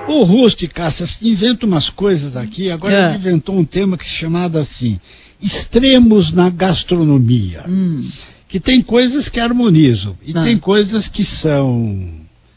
O Rusty, Cássia, inventa umas coisas aqui. Agora ele inventou um tema que se chamava assim, extremos na gastronomia. Que tem coisas que harmonizam e tem coisas que são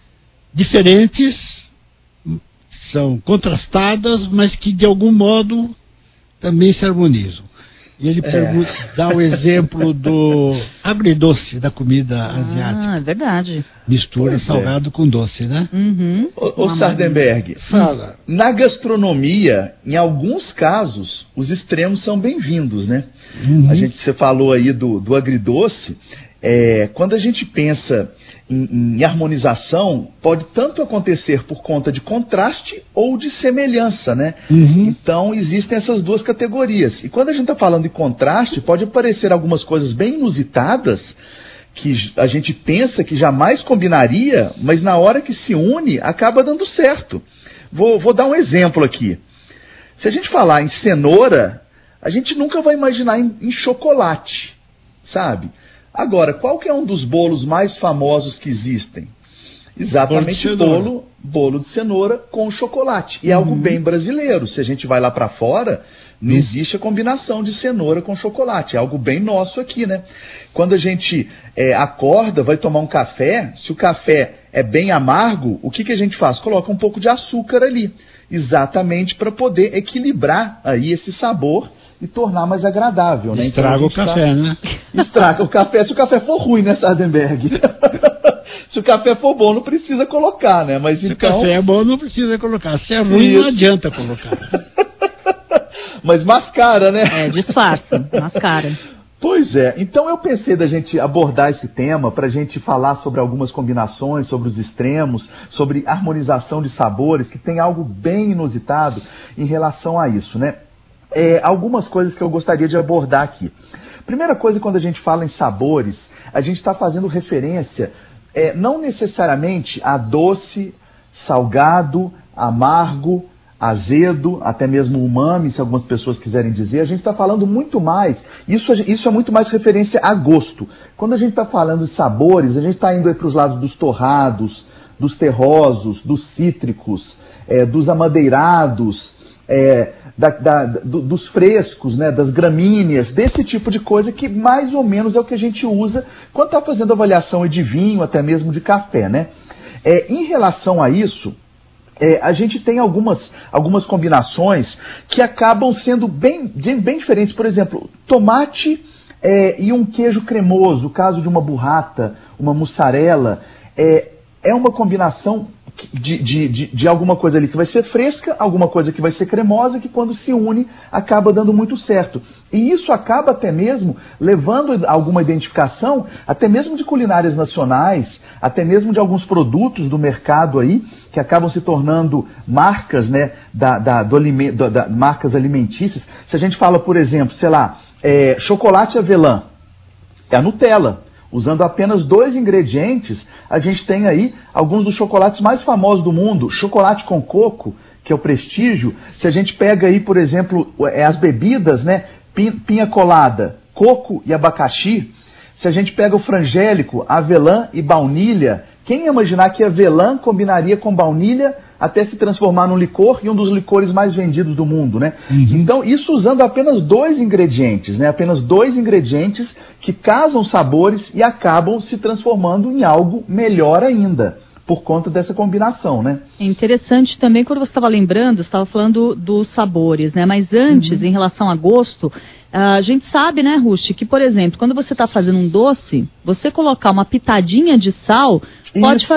diferentes, são contrastadas, mas que de algum modo também se harmonizam. E ele dá o exemplo do agridoce da comida asiática. É verdade. Mistura salgado com doce, né? Ô Sardenberg, fala. Na gastronomia, em alguns casos, os extremos são bem-vindos, né? Você falou aí do agridoce. Quando a gente pensa em harmonização, pode tanto acontecer por conta de contraste ou de semelhança, né? Então, existem essas duas categorias. E quando a gente está falando de contraste, pode aparecer algumas coisas bem inusitadas que a gente pensa que jamais combinaria, mas na hora que se une, acaba dando certo. Vou dar um exemplo aqui. Se a gente falar em cenoura, a gente nunca vai imaginar em chocolate, sabe? Agora, qual que é um dos bolos mais famosos que existem? Exatamente bolo de cenoura com chocolate. E é algo bem brasileiro. Se a gente vai lá para fora, não existe a combinação de cenoura com chocolate. É algo bem nosso aqui, né? Quando a gente acorda, vai tomar um café, se o café é bem amargo, o que a gente faz? Coloca um pouco de açúcar ali. Exatamente para poder equilibrar aí esse sabor e tornar mais agradável, né? Estraga então, o café, né? Estraga o café, se o café for ruim, né, Sardenberg? Se o café for bom, não precisa colocar, né? Mas se o café é bom, não precisa colocar. Se é ruim, não adianta colocar. Mas mascara, né? Disfarça, mascara. Pois é, então eu pensei da gente abordar esse tema para a gente falar sobre algumas combinações, sobre os extremos, sobre harmonização de sabores, que tem algo bem inusitado em relação a isso, né? Algumas coisas que eu gostaria de abordar aqui. Primeira coisa, quando a gente fala em sabores, a gente está fazendo referência não necessariamente a doce, salgado, amargo, azedo, até mesmo umami, se algumas pessoas quiserem dizer. A gente está falando muito mais, isso é muito mais referência a gosto. Quando a gente está falando de sabores, a gente está indo para os lados dos torrados, dos terrosos, dos cítricos, dos amadeirados, dos frescos, né, das gramíneas, desse tipo de coisa que mais ou menos é o que a gente usa quando está fazendo avaliação de vinho, até mesmo de café, né? Em relação a isso, a gente tem algumas combinações que acabam sendo bem diferentes. Por exemplo, tomate e um queijo cremoso, o caso de uma burrata, uma mussarela, é uma combinação de alguma coisa ali que vai ser fresca, alguma coisa que vai ser cremosa, que quando se une acaba dando muito certo. E isso acaba até mesmo levando alguma identificação, até mesmo de culinárias nacionais, até mesmo de alguns produtos do mercado aí, que acabam se tornando marcas, né, marcas alimentícias. Se a gente fala, por exemplo, sei lá, chocolate avelã, é a Nutella. Usando apenas 2 ingredientes, a gente tem aí alguns dos chocolates mais famosos do mundo. Chocolate com coco, que é o Prestígio. Se a gente pega aí, por exemplo, as bebidas, né? Pinha colada, coco e abacaxi. Se a gente pega o frangélico, avelã e baunilha, quem ia imaginar que avelã combinaria com baunilha até se transformar num licor e um dos licores mais vendidos do mundo, né? Então, isso usando apenas 2 ingredientes, né? Apenas 2 ingredientes que casam sabores e acabam se transformando em algo melhor ainda, por conta dessa combinação, né? É interessante também, quando você estava lembrando, você estava falando dos sabores, né? Mas antes, em relação a gosto, a gente sabe, né, Rusty, que, por exemplo, quando você está fazendo um doce, você colocar uma pitadinha de sal, pode fazer